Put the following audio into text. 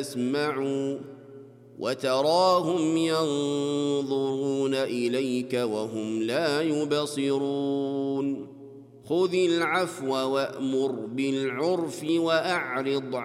يسمعوا وتراهم ينظرون إليك وهم لا يبصرون خذ العفو وأمر بالعرف وأعرض